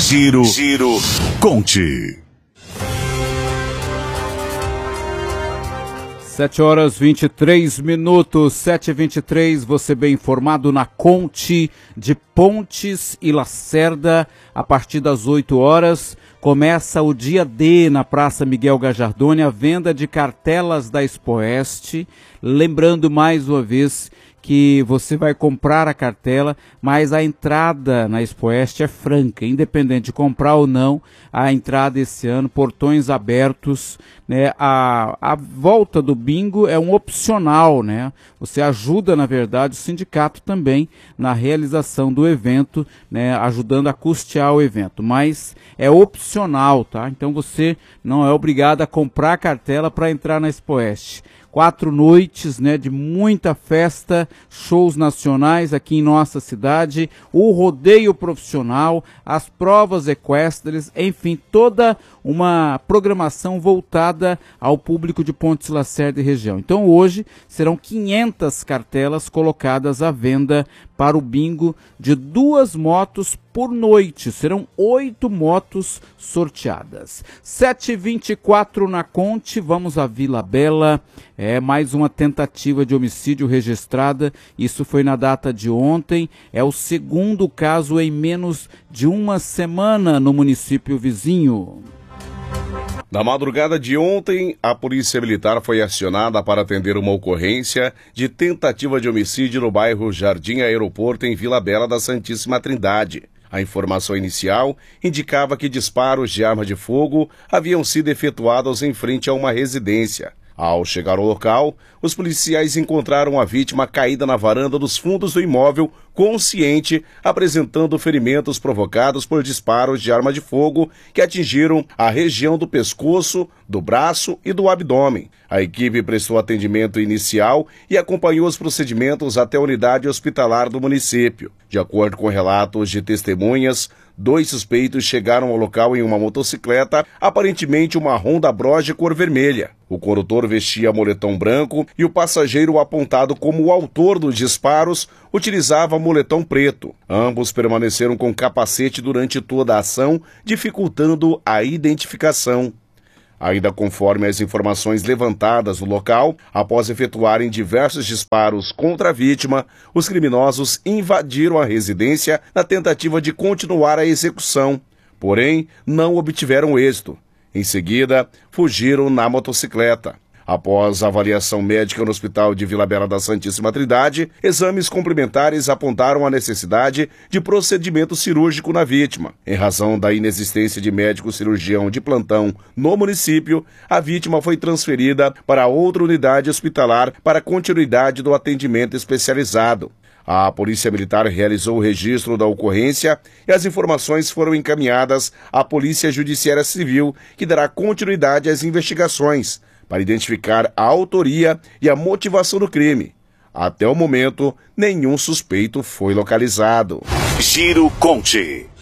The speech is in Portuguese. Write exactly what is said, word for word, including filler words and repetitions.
Giro, Giro, Conte. sete horas e vinte e três minutos, sete e vinte e três, você bem informado na Conte de Pontes e Lacerda, a partir das oito horas, começa o dia D na Praça Miguel Gajardoni, a venda de cartelas da Expoeste, lembrando mais uma vez que você vai comprar a cartela, mas a entrada na Expoeste é franca, independente de comprar ou não, a entrada esse ano, portões abertos, né? A, a volta do bingo é um opcional, né? Você ajuda, na verdade, o sindicato também na realização do evento, né? Ajudando a custear o evento, mas é opcional, tá? Então você não é obrigado a comprar a cartela para entrar na Expoeste. Quatro noites, né, de muita festa, shows nacionais aqui em nossa cidade, o rodeio profissional, as provas equestres, enfim, toda uma programação voltada ao público de Pontes, Lacerda e região. Então hoje serão quinhentas cartelas colocadas à venda para o bingo de duas motos por noite. Serão oito motos sorteadas. sete e vinte e quatro na Conte, vamos à Vila Bela. É mais uma tentativa de homicídio registrada. Isso foi na data de ontem. É o segundo caso em menos de uma semana no município vizinho. Na madrugada de ontem, a Polícia Militar foi acionada para atender uma ocorrência de tentativa de homicídio no bairro Jardim Aeroporto, em Vila Bela da Santíssima Trindade. A informação inicial indicava que disparos de arma de fogo haviam sido efetuados em frente a uma residência. Ao chegar ao local, os policiais encontraram a vítima caída na varanda dos fundos do imóvel, consciente, apresentando ferimentos provocados por disparos de arma de fogo que atingiram a região do pescoço, do braço e do abdômen. A equipe prestou atendimento inicial e acompanhou os procedimentos até a unidade hospitalar do município. De acordo com relatos de testemunhas, dois suspeitos chegaram ao local em uma motocicleta, aparentemente uma Honda Bros de cor vermelha. O condutor vestia moletom branco e o passageiro, apontado como o autor dos disparos, utilizava moletom preto. Ambos permaneceram com capacete durante toda a ação, dificultando a identificação. Ainda conforme as informações levantadas no local, após efetuarem diversos disparos contra a vítima, os criminosos invadiram a residência na tentativa de continuar a execução, porém não obtiveram êxito. Em seguida, fugiram na motocicleta. Após a avaliação médica no Hospital de Vila Bela da Santíssima Trindade, exames complementares apontaram a necessidade de procedimento cirúrgico na vítima. Em razão da inexistência de médico cirurgião de plantão no município, a vítima foi transferida para outra unidade hospitalar para continuidade do atendimento especializado. A Polícia Militar realizou o registro da ocorrência e as informações foram encaminhadas à Polícia Judiciária Civil, que dará continuidade às investigações para identificar a autoria e a motivação do crime. Até o momento, nenhum suspeito foi localizado. Giro Conte.